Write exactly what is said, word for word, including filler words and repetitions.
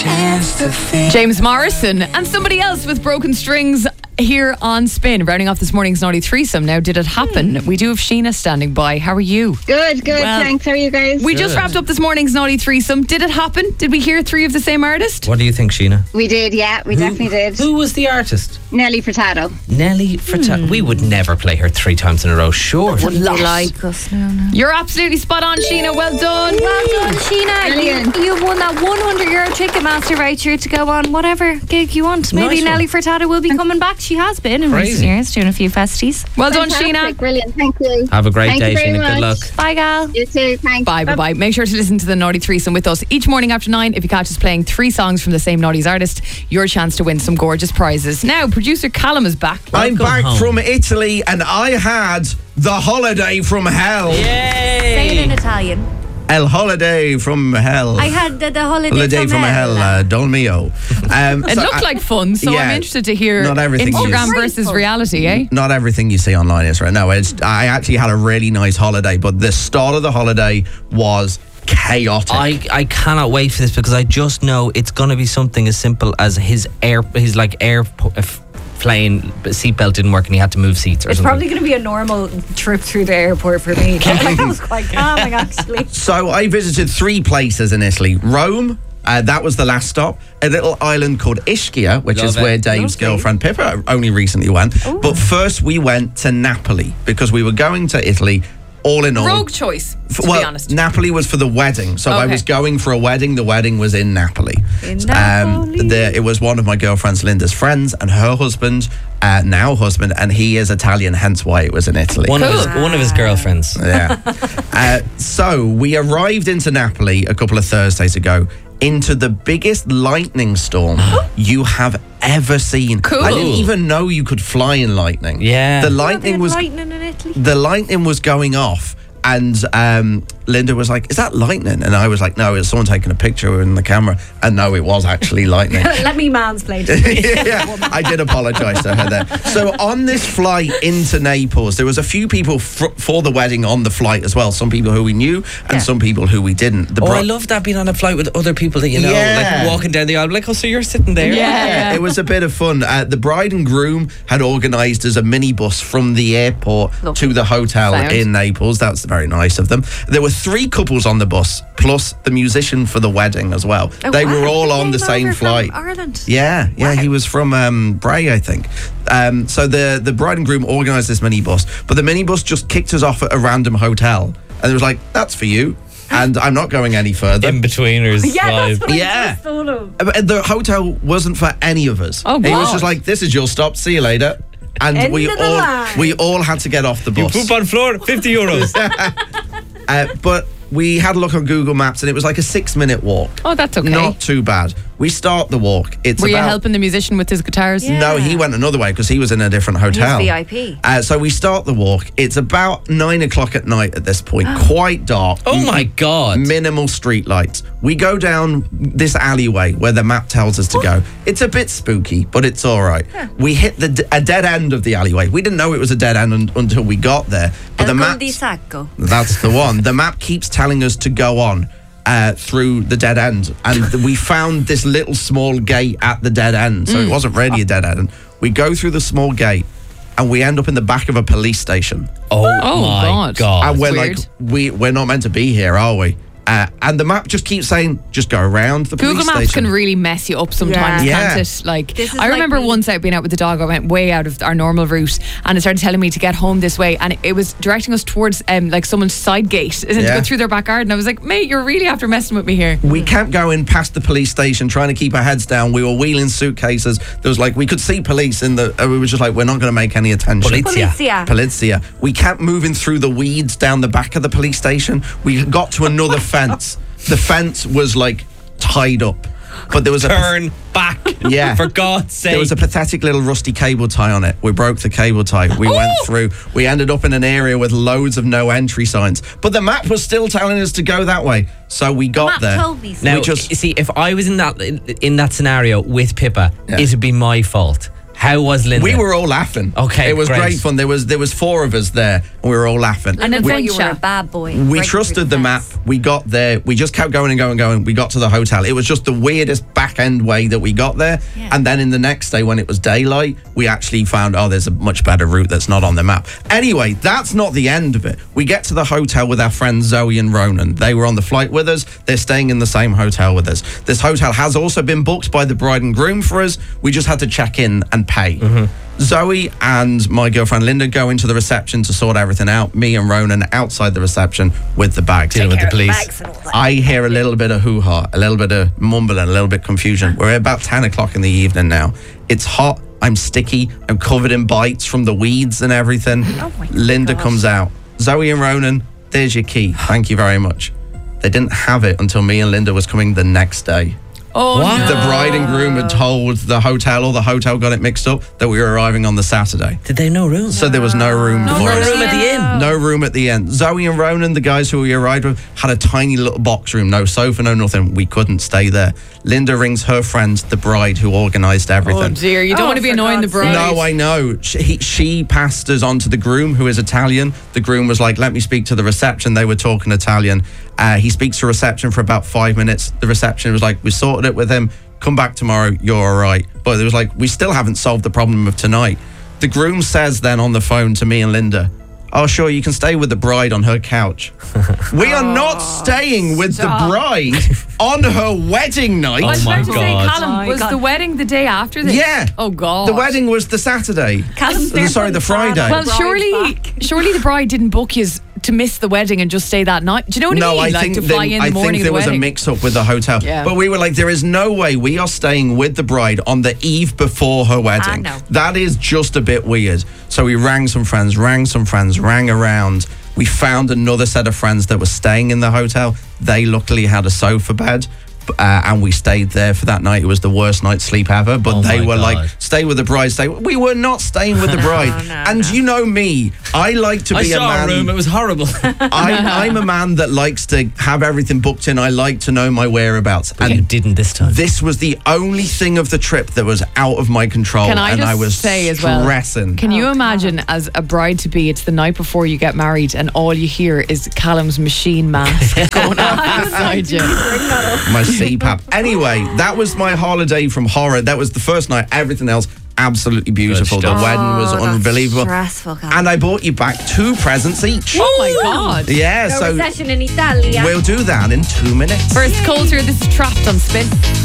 chance to feel. James Morrison and somebody else with broken strings here on Spin, rounding off this morning's Naughty Threesome. Now, did it happen? Mm. We do have Sheena standing by. How are you? Good, good, well, thanks. How are you guys? We good. just wrapped up this morning's Naughty Threesome. Did it happen? Did we hear three of the same artist? What do you think, Sheena? We did, yeah, we who, definitely did. Who was the artist? Nelly Furtado. Nelly Furtado. Hmm. We would never play her three times in a row, sure. Wouldn't be like us. No, no. You're absolutely spot on, Sheena. Well done. Well done, Sheena. You, you won that one hundred euro Ticketmaster voucher to go on whatever gig you want. Maybe nice Nelly Furtado will be coming back. She has been in Crazy. recent years doing a few festies. Well Fantastic, done, Sheena. Brilliant, thank you. Have a great Thank day, you very Sheena. much. Good luck. Bye, gal. You too, thanks. Bye, bye, bye. Make sure to listen to the Naughty Threesome with us each morning after nine. If you catch us playing three songs from the same Naughty's artist, your chance to win some gorgeous prizes. Now, producer Callum is back. I'm Welcome back home. from Italy and I had the holiday from hell. Yay! Say it in Italian. El holiday from hell. I had the, the holiday, Holiday from, from hell, uh, Don Mio. Um, It so looked I- like fun, so yeah, I'm interested to hear not everything Instagram is- versus reality, eh? Not everything you see online is right. No, it's, I actually had a really nice holiday, but the start of the holiday was chaotic. I, I cannot wait for this because I just know it's going to be something as simple as his air, his like air uh, f- plane seatbelt didn't work and he had to move seats or It's something. probably going to be a normal trip through the airport for me. Like, that was quite calming, actually. So I visited three places in Italy. Rome, uh, that was the last stop. A little island called Ischia, which Love is it. where Dave's Lovely. girlfriend Pippa only recently went. But first we went to Napoli because we were going to Italy. All in all, Rogue choice, to well, be honest. Napoli was for the wedding, so I Okay. was going for a wedding. The wedding was in Napoli. In Napoli. the, it was one of my girlfriend's Linda's friends and her husband, uh, now husband, and he is Italian, hence why it was in Italy. One, Cool. of his, one of his girlfriends. Yeah. uh, so we arrived into Napoli a couple of Thursdays ago into the biggest lightning storm you have ever seen. Cool. I didn't even know you could fly in lightning. Yeah. The Well, they lightning had was lightning in Italy. the lightning was going off. And um, Linda was like, is that lightning? And I was like, no, it's someone taking a picture in the camera. And no, it was actually lightning. Let me mansplain. Yeah, I did apologise to her there. So on this flight into Naples, there was a few people fr- for the wedding on the flight as well. Some people who we knew and Yeah. some people who we didn't. The Oh, bri- I love that, being on a flight with other people that you know, Yeah. like walking down the aisle, like, oh, so you're sitting there. Yeah. It was a bit of fun. Uh, the bride and groom had organised as a minibus from the airport Lovely. to the hotel Sound. in Naples. That's very nice of them. There were three couples on the bus, plus the musician for the wedding as well. Oh, they wow. were all He on the came same over from flight. Ireland. Yeah, yeah, Wow. he was from um, Bray, I think. Um, so the, the bride and groom organised this minibus, but the minibus just kicked us off at a random hotel. And it was like, that's for you. And I'm not going any further. In-betweeners Yeah, that's vibe. what I Yeah. just thought of. Uh, The hotel wasn't for any of us. Oh, He was God. just like, this is your stop, see you later. And End we of the all line. we all had to get off the You bus. poop on floor, fifty euros. Uh, but we had a look on Google Maps and it was like a six minute walk. Oh, that's okay. Not too bad. We start the walk. It's Were you about, helping the musician with his guitars? Yeah. No, he went another way because he was in a different hotel. V I P. Uh, so we start the walk. It's about nine o'clock at night at this point, quite dark. Oh my God. Minimal street lights. We go down this alleyway where the map tells us to go. It's a bit spooky, but it's all right. We hit the d- a dead end of the alleyway. We didn't know it was a dead end un- until we got there. But El the Col map, di Sacco. that's the one. The map keeps telling us to go on uh, through the dead end. And we found this little small gate at the dead end. So it wasn't really a dead end. We go through the small gate and we end up in the back of a police station. Oh, Oh, my God. God. And we're weird. like, we, we're not meant to be here, are we? Uh, and the map just keeps saying, just go around the police Google Maps station. can really mess you up sometimes, Yeah. can't it? Like, This is I remember like me- once out being out with the dog, I went way out of our normal route and it started telling me to get home this way and it was directing us towards um, like someone's side gate and to Yeah. go through their back garden. I was like, mate, you're really after messing with me here. We kept going past the police station, trying to keep our heads down. We were wheeling suitcases. There was like, we could see police in the, uh, we were just like, we're not going to make any attention. Polizia. Polizia. Polizia. We kept moving through the weeds down the back of the police station. We got to another fence. The fence was like tied up, but there was a Turn back. Yeah. For God's sake. there was a pathetic little rusty cable tie on it. We broke the cable tie. We went through. We ended up in an area with loads of no entry signs, but the map was still telling us to go that way. So we got Map there. told me so. Now, we just- you see, if I was in that in, in that scenario with Pippa, Yeah. it'd be my fault. How was Linda? We were all laughing. Okay, it was great. great fun. There was there was four of us there, We were all laughing. An I thought you were adventure. a bad boy. We Breaking trusted through the map. fence. We got there. We just kept going and going and going. We got to the hotel. It was just the weirdest back end way that we got there. Yeah. And then in the next day, when it was daylight, we actually found, oh, there's a much better route that's not on the map. Anyway, that's not the end of it. We get to the hotel with our friends Zoe and Ronan. They were on the flight with us. They're staying in the same hotel with us. This hotel has also been booked by the bride and groom for us. We just had to check in and pay. Zoe and my girlfriend Linda go into the reception to sort everything out. Me and Ronan outside the reception with the bags. Dealing with the police. Bags and all that. I hear a little bit of hoo-ha, a little bit of mumbling, a little bit of confusion. We're about ten o'clock in the evening now. It's hot. I'm sticky. I'm covered in bites from the weeds and everything. Oh my Linda gosh. comes out. Zoe and Ronan, there's your key. Thank you very much. They didn't have it until me and Linda was coming the next day. Oh, What? no. The bride and groom had told the hotel, or the hotel got it mixed up, that we were arriving on the Saturday. Did they no room? So there was no room for no us. room at the inn. No room at the end. Zoe and Ronan, the guys who we arrived with, had a tiny little box room. No sofa, no nothing. We couldn't stay there. Linda rings her friend, the bride, who organised everything. Oh dear, you don't Oh, want to be for annoying the God's bride. No, I know. She, he, she passed us on to the groom, who is Italian. The groom was like, let me speak to the reception. They were talking Italian. Uh, he speaks to reception for about five minutes. The reception was like, we sorted it with him. Come back tomorrow. You're all right. But it was like, we still haven't solved the problem of tonight. The groom says then on the phone to me and Linda, oh, sure, you can stay with the bride on her couch. We are not staying with stop. the bride on her wedding night. I was Oh my about to say, God. Callum, Oh my was God. the wedding the day after this? Yeah. Oh, God. The wedding was the Saturday. Callum's Uh, there Sorry, from the Friday. Friday. Well, Bride's surely, back. surely the bride didn't book you to miss the wedding and just stay that night. Do you know what No, I mean? I like think to then- fly in the I morning think of there the was wedding. a mix-up with the hotel. Yeah. But we were like, there is no way we are staying with the bride on the eve before her wedding. know. That is just a bit weird. So we rang some friends, rang some friends, rang around. We found another set of friends that were staying in the hotel. They luckily had a sofa bed. Uh, and we stayed there for that night. It was the worst night's sleep ever. But Oh they my were God. like, stay with the bride, stay. We were not staying with the bride. no, and no. you know me, I like to I be a saw man. a room. It was horrible. I, I'm a man that likes to have everything booked in. I like to know my whereabouts. and you And didn't this time. this was the only thing of the trip that was out of my control. Can I and just I was say as well? stressing. Can you Oh, imagine as a bride to be, it's the night before you get married and all you hear is Callum's machine mask going off beside you. My C PAP. Anyway, that was my holiday from horror. That was the first night. Everything else, absolutely beautiful. The stuff. wedding was Oh, that's unbelievable. stressful, Callum. And I bought you back two presents each. Oh my God. Yeah, A so recession in Italia. we'll do that in two minutes. First, Coulter, this is Trapped on Spin.